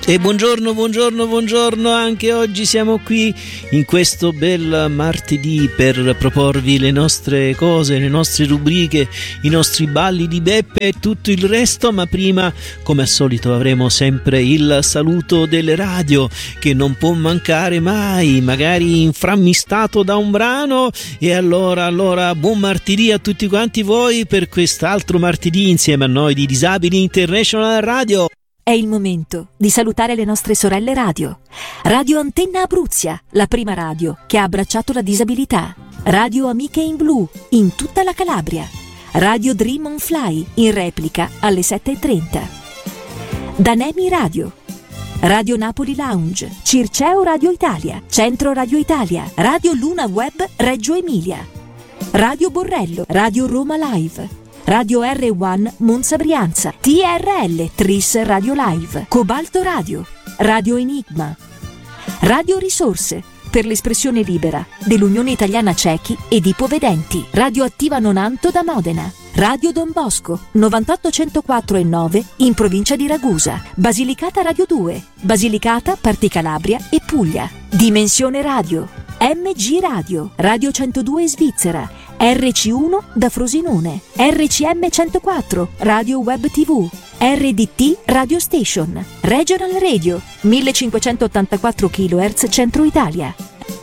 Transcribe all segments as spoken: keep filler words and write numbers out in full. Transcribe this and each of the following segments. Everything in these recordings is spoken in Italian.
E buongiorno, buongiorno, buongiorno, anche oggi siamo qui in questo bel martedì per proporvi le nostre cose, le nostre rubriche, i nostri balli di Beppe e tutto il resto, ma prima, come al solito, avremo sempre il saluto delle radio che non può mancare mai, magari inframmistato da un brano. E allora, allora, buon martedì a tutti quanti voi per quest'altro martedì insieme a noi di Disabili International Radio. È il momento di salutare le nostre sorelle radio. Radio Antenna Abruzia, la prima radio che ha abbracciato la disabilità. Radio Amiche in Blu, in tutta la Calabria. Radio Dream on Fly, in replica alle sette e trenta. Danemi Radio. Radio Napoli Lounge, Circeo Radio Italia, Centro Radio Italia, Radio Luna Web Reggio Emilia. Radio Borrello, Radio Roma Live. Radio R uno Monza Brianza, T R L Tris Radio Live, Cobalto Radio, Radio Enigma, Radio Risorse per l'espressione libera dell'Unione Italiana Ciechi ed Ipovedenti, Radio Attiva Nonanto da Modena, Radio Don Bosco novantotto centoquattro e nove in provincia di Ragusa, Basilicata Radio due, Basilicata, Parti Calabria e Puglia, Dimensione Radio, M G Radio, Radio centodue Svizzera, R C uno da Frosinone, R C M centoquattro, Radio Web tivù, R D T Radio Station, Regional Radio, millecinquecentottantaquattro chilohertz Centro Italia,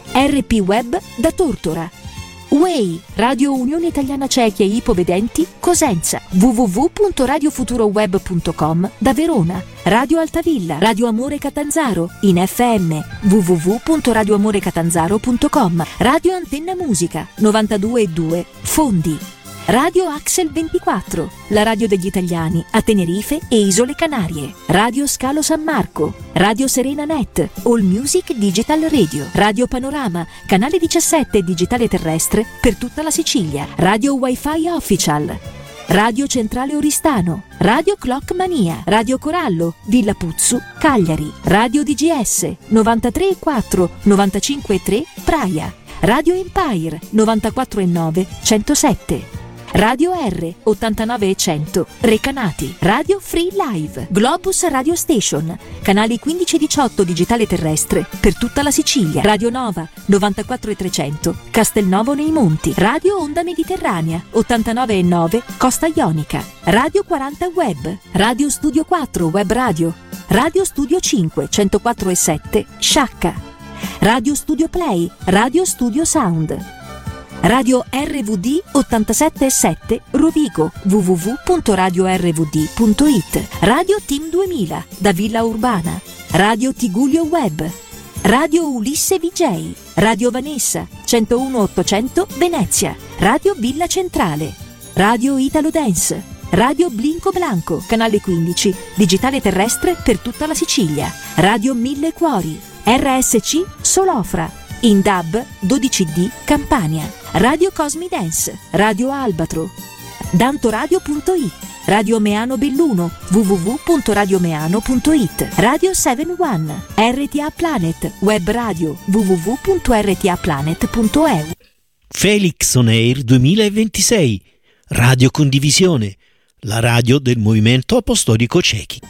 R P Web da Tortora, U E I, Radio Unione Italiana Ciechi e Ipovedenti, Cosenza, w w w punto radio futuro web punto com da Verona, Radio Altavilla, Radio Amore Catanzaro, in F M, w w w punto radio amore catanzaro punto com, Radio Antenna Musica, novantadue e due, Fondi, Radio Axel ventiquattro, la radio degli italiani a Tenerife e Isole Canarie, Radio Scalo San Marco, Radio Serena Net, All Music Digital Radio, Radio Panorama, canale diciassette digitale terrestre per tutta la Sicilia, Radio Wi-Fi Official, Radio Centrale Oristano, Radio Clock Mania, Radio Corallo, Villa Puzzu, Cagliari, Radio D G S, novantatré e quattro, novantacinque e tre, Praia, Radio Empire, novantaquattro e nove, centosette, Radio R, ottantanove e cento, Recanati, Radio Free Live, Globus Radio Station, canali quindici e diciotto digitale terrestre per tutta la Sicilia, Radio Nova, novantaquattro e trecento, Castelnovo nei Monti, Radio Onda Mediterranea, ottantanove e nove, Costa Ionica, Radio quaranta Web, Radio Studio quattro Web Radio, Radio Studio cinque, centoquattro e sette, Sciacca, Radio Studio Play, Radio Studio Sound, Radio R V D ottantasette e sette Rovigo, w w w punto radio r v d punto i t, Radio Team duemila da Villa Urbana, Radio Tigullio Web, Radio Ulisse V J, Radio Vanessa, centouno ottocento Venezia, Radio Villa Centrale, Radio Italo Dance, Radio Blinco Blanco, canale quindici, digitale terrestre per tutta la Sicilia, Radio Mille Cuori, R S C Solofra, in D A B dodici D Campania, Radio Cosmi Dance, Radio Albatro, dantoradio punto i t, Radio Meano Belluno, w w w punto radio meano punto i t, Radio sette uno, R T A Planet, Web Radio, w w w punto r t a planet punto e u. Felix On Air duemilaventisei, Radio Condivisione, la radio del Movimento Apostolico Ciechi.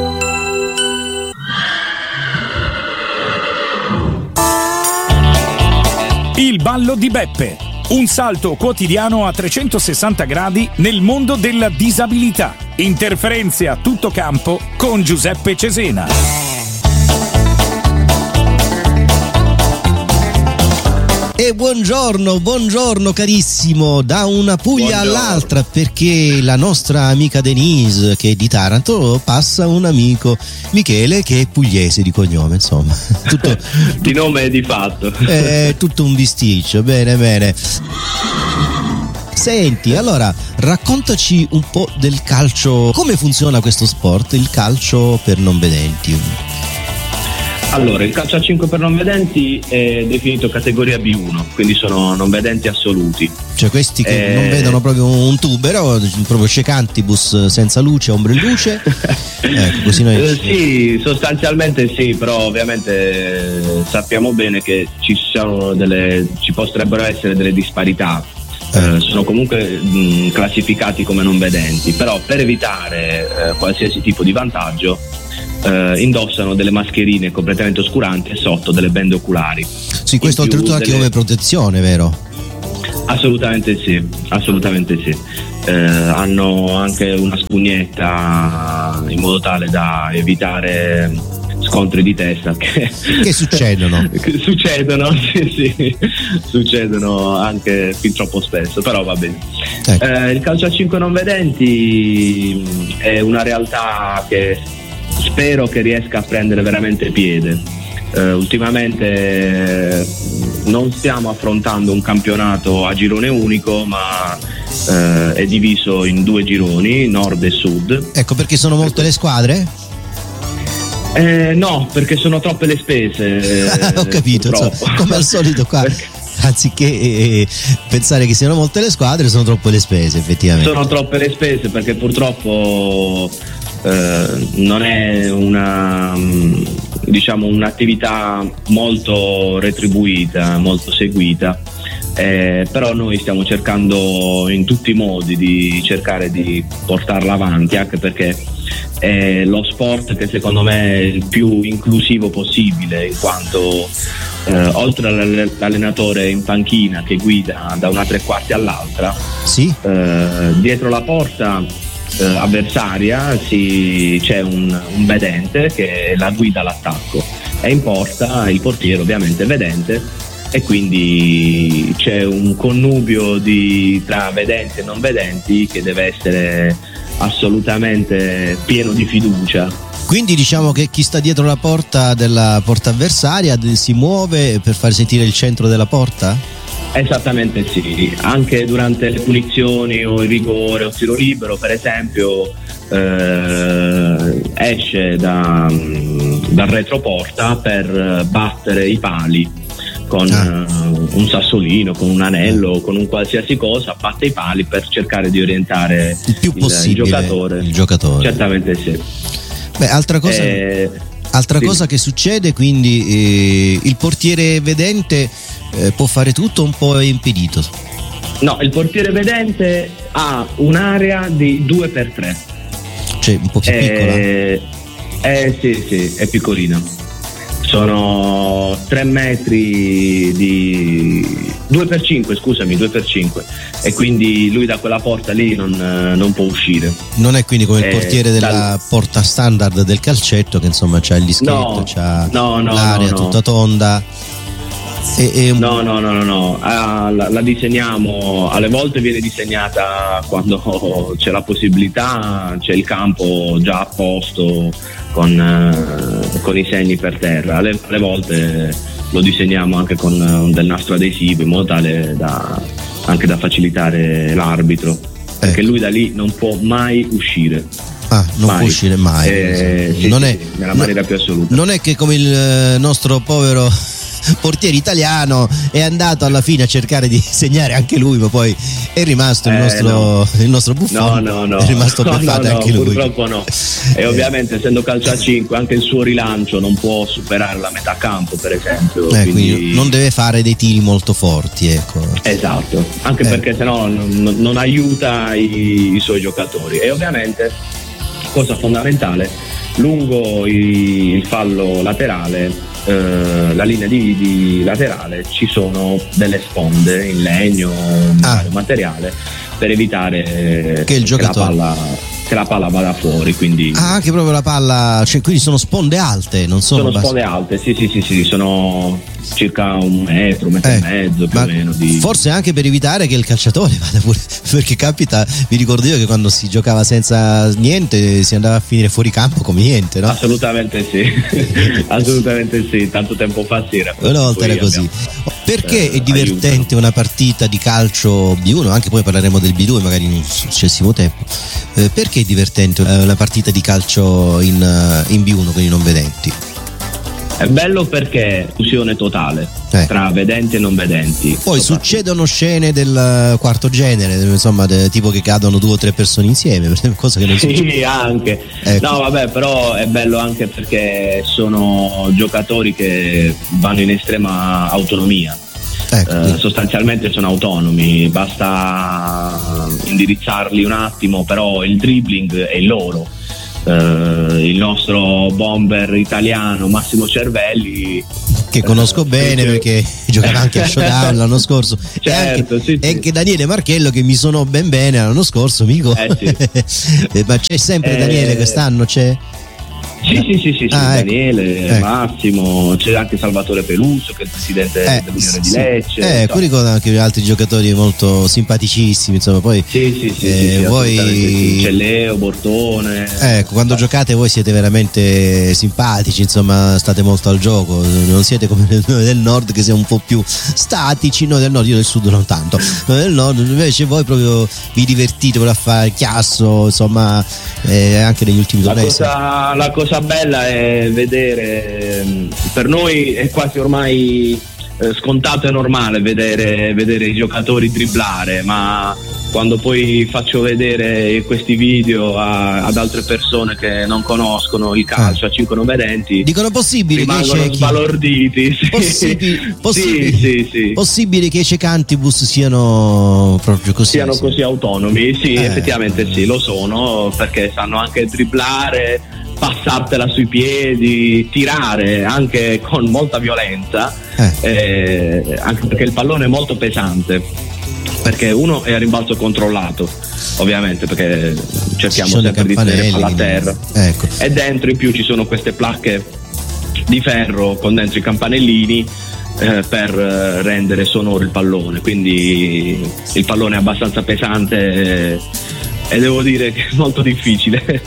Il ballo di Beppe, un salto quotidiano a trecentosessanta gradi nel mondo della disabilità. Interferenze a tutto campo con Giuseppe Cesena. E buongiorno, buongiorno carissimo, da una Puglia buongiorno. All'altra, perché la nostra amica Denise, che è di Taranto, passa un amico Michele che è pugliese di cognome, insomma. Tutto, di nome e di fatto. È tutto un bisticcio, bene bene. Senti, allora raccontaci un po' del calcio, come funziona questo sport, il calcio per non vedenti. Allora, il calcio a cinque per non vedenti è definito categoria B uno, quindi sono non vedenti assoluti. Cioè questi che eh... non vedono proprio un tubero, proprio scecantibus senza luce, ombre in luce. Ecco, così noi... eh, sì, sostanzialmente sì, però ovviamente eh, sappiamo bene che ci sono delle, ci potrebbero essere delle disparità. Eh, sono comunque mh, classificati come non vedenti, però per evitare eh, qualsiasi tipo di vantaggio eh, indossano delle mascherine completamente oscuranti e sotto delle bende oculari. Sì, questo oltretutto anche delle... come protezione, vero? Assolutamente sì, assolutamente sì. Eh, hanno anche una spugnetta in modo tale da evitare scontri di testa che, che succedono che succedono sì, sì, succedono anche fin troppo spesso, però va bene. Ecco. Eh, il calcio a cinque non vedenti è una realtà che spero che riesca a prendere veramente piede. Uh, ultimamente non stiamo affrontando un campionato a girone unico, ma uh, è diviso in due gironi, nord e sud. Ecco, perché sono molte le squadre? Eh, no, perché sono troppe le spese. Ho capito, insomma, come al solito qua. Perché... anziché eh, pensare che siano molte le squadre, sono troppe le spese, effettivamente. Sono troppe le spese perché purtroppo eh, non è una, diciamo, un'attività molto retribuita, molto seguita. Eh, però noi stiamo cercando in tutti i modi di cercare di portarla avanti, anche perché è lo sport che secondo me è il più inclusivo possibile, in quanto eh, oltre all'allenatore in panchina che guida da una tre quarti all'altra, sì? eh, dietro la porta eh, avversaria si, c'è un, un vedente che la guida all'attacco, e in porta il portiere ovviamente vedente, e quindi c'è un connubio di, tra vedenti e non vedenti che deve essere assolutamente pieno di fiducia. Quindi diciamo che chi sta dietro la porta della porta avversaria si muove per far sentire il centro della porta? Esattamente sì, anche durante le punizioni o il rigore o il tiro libero, per esempio, eh, esce da, dal retroporta per battere i pali con ah. uh, un sassolino, con un anello, con un qualsiasi cosa, batte i pali per cercare di orientare il più il, possibile il giocatore. Il giocatore. Certamente sì. Beh, altra cosa, eh, altra sì. cosa che succede, quindi eh, il portiere vedente eh, può fare tutto, un po' è impedito? No, il portiere vedente ha un'area di due per tre. Cioè un po' più piccola? Eh, eh sì, sì, è piccolina. Sono tre metri di due per cinque, scusami, due per cinque, e quindi lui da quella porta lì non, non può uscire. Non è quindi come il eh, portiere della dal... porta standard del calcetto, che insomma c'ha il dischetto, no, c'ha no, no, l'area no, no. tutta tonda. E, e un... No, no, no, no, no. Ah, la, la disegniamo, alle volte viene disegnata quando c'è la possibilità, c'è il campo già a posto con, eh, con i segni per terra. Alle, alle volte lo disegniamo anche con uh, del nastro adesivo, in modo tale da anche da facilitare l'arbitro, perché ecco. Lui da lì non può mai uscire. Ah, non mai. può uscire mai. Eh, sì, non sì, è, sì, nella maniera no, più assoluta. Non è che come il nostro povero portiere italiano è andato alla fine a cercare di segnare anche lui, ma poi è rimasto il nostro, eh, no. il nostro Buffon, no, no, no. è rimasto no, beffato no, no, anche lui. Purtroppo no. E ovviamente essendo calcio a cinque anche il suo rilancio non può superare la metà campo, per esempio. Eh, quindi... quindi non deve fare dei tiri molto forti, ecco. Esatto, anche eh. perché sennò non, non aiuta i, i suoi giocatori. E ovviamente, cosa fondamentale, lungo i, il fallo laterale, Uh, la linea di, di laterale, ci sono delle sponde in legno, ah. materiale, per evitare che, il che, la palla, che la palla vada fuori. Quindi ah, anche proprio la palla, cioè, quindi sono sponde alte, non sono, sono bas- sponde alte, sì, sì, sì, sì, sono circa un metro, un metro eh, e mezzo più o meno. Di... Forse anche per evitare che il calciatore vada pure, perché capita, mi ricordo io che quando si giocava senza niente si andava a finire fuori campo come niente, no? Assolutamente sì, assolutamente sì, tanto tempo fa si era. Una volta era così. Abbiamo... Perché eh, è divertente aiutano. Una partita di calcio B uno, anche poi parleremo del B due magari in un successivo tempo, eh, perché è divertente una partita di calcio in, in B uno con i non vedenti? È bello perché è fusione totale eh. tra vedenti e non vedenti. Poi succedono scene del quarto genere, insomma, de, tipo che cadono due o tre persone insieme, cosa che non sì, succede. anche. Ecco. No, vabbè, però è bello anche perché sono giocatori che vanno in estrema autonomia. Ecco. Uh, sostanzialmente sono autonomi, basta indirizzarli un attimo, però il dribbling è loro. eh, il nostro bomber italiano Massimo Cervelli, che conosco eh, bene perché giocava anche a Showdown l'anno scorso, certo, e anche, sì, sì. e anche Daniele Marchello, che mi suonò ben bene l'anno scorso, amico. Eh, sì. Ma c'è sempre eh, Daniele quest'anno? C'è? Sì, sì, sì, sì, sì, ah, Daniele, ecco. Massimo, c'è anche Salvatore Peluso che è il presidente eh, dell'Unione sì, di Lecce. Eh, qui ricordo anche altri giocatori molto simpaticissimi, insomma, poi sì, sì, sì, eh, sì, sì, voi sì. C'è Leo, Bortone. Ecco, quando ah. giocate voi siete veramente simpatici, insomma, state molto al gioco, non siete come noi del nord che siamo un po' più statici, noi del nord, io del sud non tanto. Noi del nord invece voi proprio vi divertite per fare chiasso, insomma, eh, anche negli ultimi la tornei. Cosa, la cosa bella è vedere, per noi è quasi ormai eh, scontato e normale vedere, vedere i giocatori dribblare, ma quando poi faccio vedere questi video a, ad altre persone che non conoscono il calcio, ah. a cinque nove denti, dicono possibile rimangono che sbalorditi. Sì. Possibili, possibili, sì, sì, sì. possibile che i cecantibus siano proprio così, siano sì. così autonomi, sì, eh. effettivamente sì, lo sono, perché sanno anche dribblare, passartela sui piedi, tirare anche con molta violenza, eh. Eh, anche perché il pallone è molto pesante, perché uno è a rimbalzo controllato, ovviamente, perché cerchiamo sempre di tenere alla terra, ecco. E dentro in più ci sono queste placche di ferro con dentro i campanellini eh, per rendere sonoro il pallone, quindi il pallone è abbastanza pesante e devo dire che è molto difficile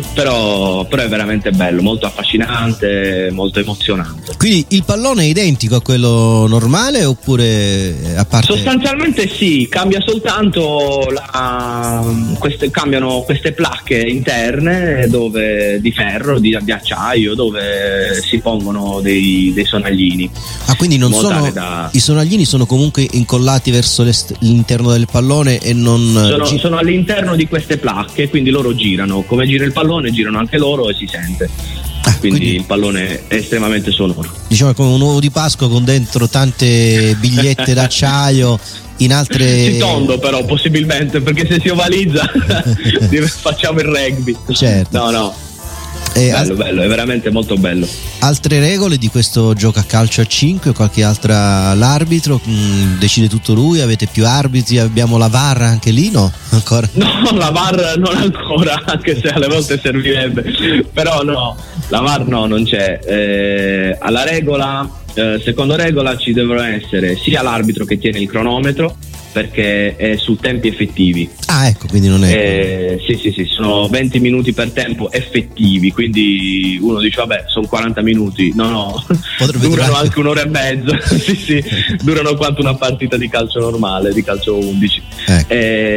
però, però è veramente bello, molto affascinante, molto emozionante. Quindi il pallone è identico a quello normale oppure a parte? Sostanzialmente sì, cambia soltanto la, queste, cambiano queste placche interne dove, di ferro, di, di acciaio, dove si pongono dei, dei sonaglini. Ah, quindi non sono da... i sonaglini sono comunque incollati verso l'interno del pallone e non sono, sono all'interno di queste placche, quindi loro girano, come gira il pallone girano anche loro e si sente. Ah, quindi, quindi il pallone è estremamente sonoro. Diciamo è come un uovo di Pasqua con dentro tante bigliette d'acciaio in altre. Si tondo però possibilmente, perché se si ovalizza facciamo il rugby. Certo. No, no. Eh, bello, al- bello, è veramente molto bello. Altre regole di questo gioco a calcio a cinque, qualche altra? L'arbitro mh, decide tutto lui, avete più arbitri, abbiamo la V A R anche lì, no? Ancora? No, la V A R non ancora, anche se alle volte servirebbe, però no, la V A R no, non c'è. Eh, alla regola, eh, secondo regola ci devono essere sia l'arbitro che tiene il cronometro, perché è su tempi effettivi. Ah, ecco, quindi non è. Eh, sì, sì, sì, sono venti minuti per tempo effettivi, quindi uno dice vabbè, sono quaranta minuti. No, no, potrebbe durano durare... anche un'ora e mezza. Sì, sì, durano quanto una partita di calcio normale, di calcio undici. Ecco.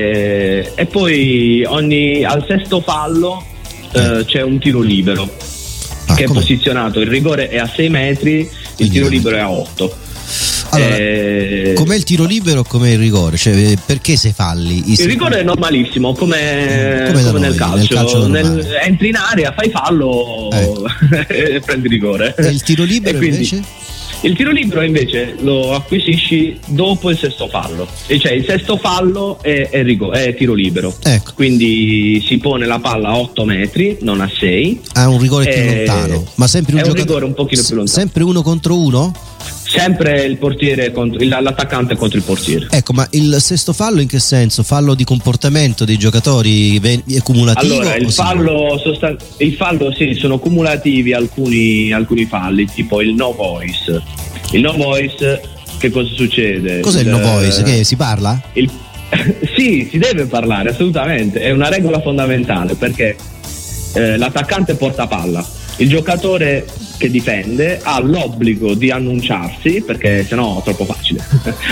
Eh, e poi ogni al sesto fallo eh, c'è un tiro libero, ah, che è posizionato, il rigore è a sei metri, il quindi tiro libero è a otto. Allora, eh, com'è il tiro libero o com'è il rigore? Cioè, perché se falli? Il se rigore falli? È normalissimo, come, come, come nel calcio, nel calcio nel, entri in area, fai fallo ecco. e prendi rigore. E il tiro libero quindi, invece? Il tiro libero invece lo acquisisci dopo il sesto fallo, e cioè il sesto fallo è, è, rigore, è tiro libero, ecco. Quindi si pone la palla a otto metri, non a sei. Ha un rigore più lontano, ma sempre un, è giocatore, un rigore un pochino più lontano. Sempre uno contro uno? Sempre il portiere contro il, l'attaccante contro il portiere. Ecco, ma il sesto fallo in che senso? Fallo di comportamento dei giocatori è cumulativo? Allora, il fallo, sostan- il fallo sì, sono cumulativi alcuni, alcuni falli, tipo il no voice. Il no voice, che cosa succede? Cos'è il, il no voice? Che si parla? Il, sì, si deve parlare, assolutamente. È una regola fondamentale, perché eh, l'attaccante porta palla, il giocatore che difende ha l'obbligo di annunciarsi, perché sennò è troppo facile.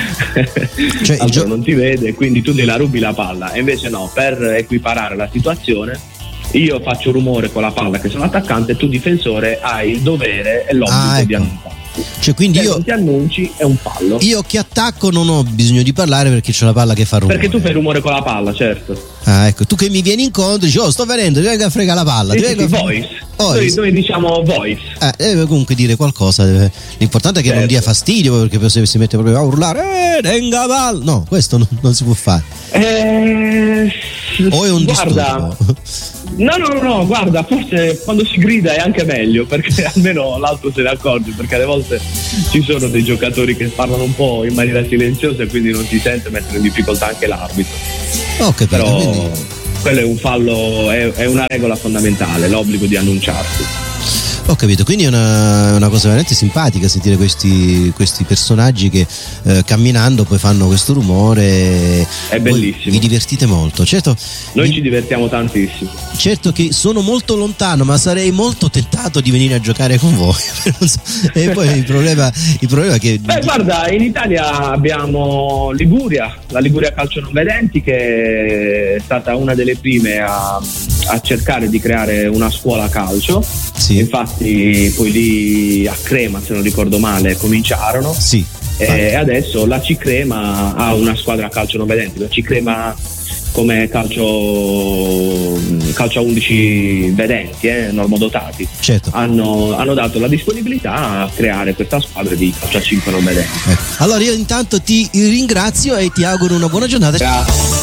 Cioè, il gio- non ti vede, quindi tu gliela rubi la palla, e invece no, per equiparare la situazione io faccio rumore con la palla che sono attaccante, tu difensore hai il dovere e l'obbligo ah, ecco. di annunciarsi. Cioè, quindi se io non ti annunci è un fallo. Io che attacco non ho bisogno di parlare perché c'ho la palla che fa rumore. Perché tu fai rumore con la palla, certo. Ah, ecco, tu che mi vieni incontro dici oh sto venendo, ti vengo a fregare la palla. Sì, ti sì, vengo sì, a fre- voice. voice. Noi, noi diciamo voice. Eh, deve comunque dire qualcosa. Deve... L'importante è che certo. non dia fastidio, perché poi se si mette proprio a urlare, eh, venga palla. No, questo non, non si può fare. Eh, o è un guarda, disturbo. No, no, no, no, guarda, forse quando si grida è anche meglio, perché almeno l'altro se ne accorge, perché alle volte ci sono dei giocatori che parlano un po' in maniera silenziosa e quindi non si sente mettere in difficoltà anche l'arbitro. Ho capito, Però quindi... quello è un fallo, è, è una regola fondamentale, l'obbligo di annunciarsi. Ho capito, quindi è una, una cosa veramente simpatica sentire questi, questi personaggi che eh, camminando poi fanno questo rumore. È bellissimo. Vi divertite molto, certo. Noi mi, ci divertiamo tantissimo. Certo che sono molto lontano, ma sarei molto tentato di venire a giocare con voi. Non so. E poi il problema, il problema è che... Beh, guarda, in Italia abbiamo Liguria, la Liguria Calcio Non Vedenti, che è stata una delle prime a, a cercare di creare una scuola calcio. Sì. Infatti poi lì a Crema, se non ricordo male, cominciarono. Sì. E adesso la C-Crema ha una squadra calcio non vedente. La C-Crema come calcio calcio a undici vedenti, eh, normodotati, certo. hanno, hanno dato la disponibilità a creare questa squadra di calcio a cinque non vedenti. Ecco. Allora io intanto ti ringrazio e ti auguro una buona giornata. Grazie.